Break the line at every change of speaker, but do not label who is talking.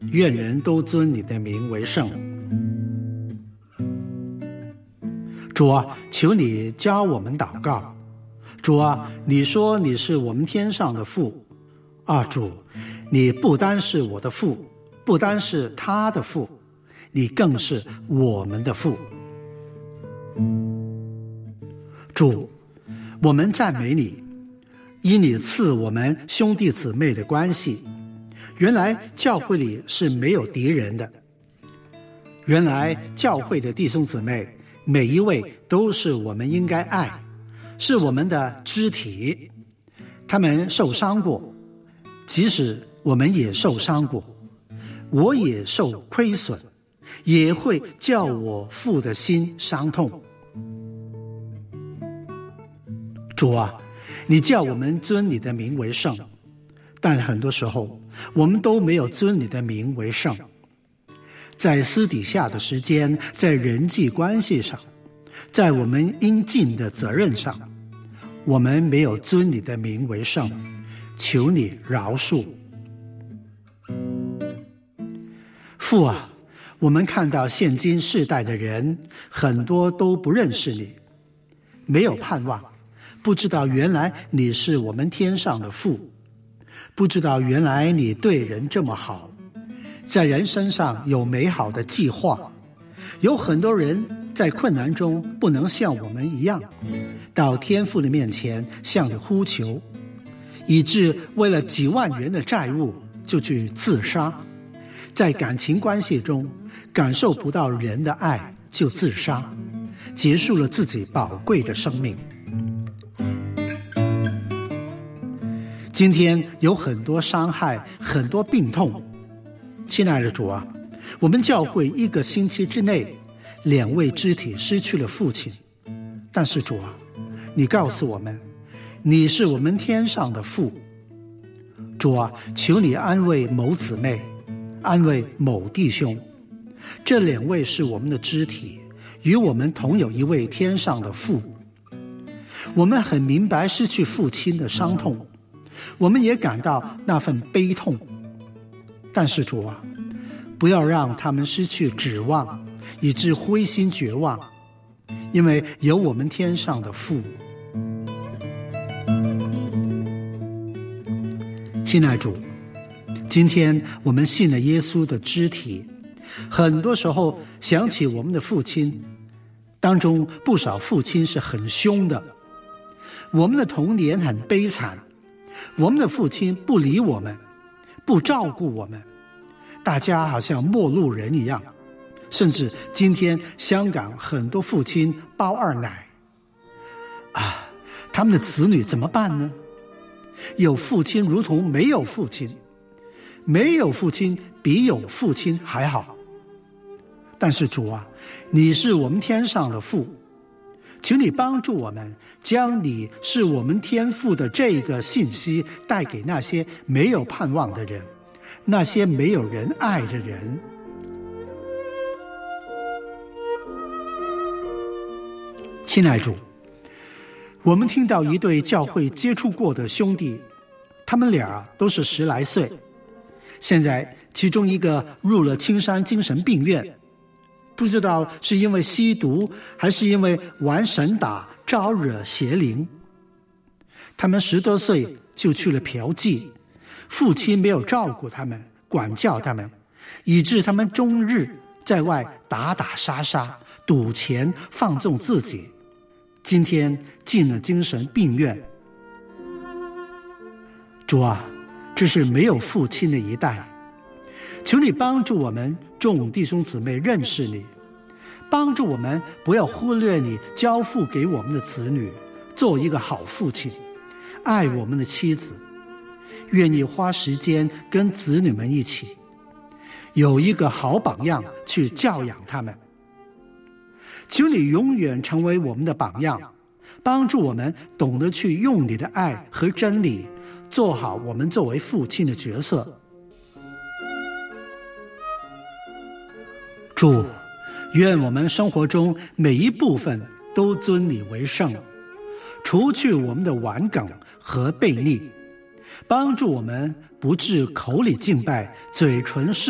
愿人都尊你的名为圣。主啊，求你教我们祷告。主啊，你说你是我们天上的父啊，主，你不单是我的父，不单是他的父，你更是我们的父。主，我们赞美你，因你赐我们兄弟姊妹的关系。原来教会里是没有敌人的，原来教会的弟兄姊妹每一位都是我们应该爱，是我们的肢体。他们受伤过，即使我们也受伤过，我也受亏损，也会叫我父的心伤痛。主啊，你叫我们尊你的名为圣，但很多时候我们都没有尊你的名为圣。在私底下的时间，在人际关系上，在我们应尽的责任上，我们没有尊你的名为圣，求你饶恕。父啊，我们看到现今世代的人很多都不认识你，没有盼望，不知道原来你是我们天上的父，不知道原来你对人这么好，在人身上有美好的计划。有很多人在困难中不能像我们一样到天父的面前向你呼求，以致为了几万元的债务就去自杀，在感情关系中感受不到人的爱就自杀，结束了自己宝贵的生命。今天有很多伤害，很多病痛。亲爱的主啊，我们教会1个星期之内2位肢体失去了父亲，但是主啊，你告诉我们，你是我们天上的父。主啊，求你安慰某姊妹，安慰某弟兄，这2位是我们的肢体，与我们同有一位天上的父。我们很明白失去父亲的伤痛，我们也感到那份悲痛，但是主啊，不要让他们失去指望，以致灰心绝望，因为有我们天上的父。亲爱主，今天我们信了耶稣的肢体，很多时候想起我们的父亲，当中不少父亲是很凶的，我们的童年很悲惨，我们的父亲不理我们，不照顾我们，大家好像陌路人一样。甚至今天香港很多父亲包二奶啊，他们的子女怎么办呢？有父亲如同没有父亲，没有父亲比有父亲还好。但是主啊，你是我们天上的父，求你帮助我们，将你是我们天父的这个信息带给那些没有盼望的人，那些没有人爱的人。亲爱主，我们听到一对教会接触过的兄弟，他们俩都是10来岁，现在其中一个入了青山精神病院，不知道是因为吸毒还是因为玩神打招惹邪灵。他们10多岁就去了嫖妓，父亲没有照顾他们，管教他们，以致他们终日在外打打杀杀，赌钱，放纵自己，今天进了精神病院。主啊，这是没有父亲的一代，求你帮助我们众弟兄姊妹认识你，帮助我们不要忽略你交付给我们的子女，做一个好父亲，爱我们的妻子，愿意花时间跟子女们一起，有一个好榜样去教养他们。求你永远成为我们的榜样，帮助我们懂得去用你的爱和真理，做好我们作为父亲的角色。主，愿我们生活中每一部分都尊你为圣，除去我们的顽梗和悖逆，帮助我们不致口里敬拜，嘴唇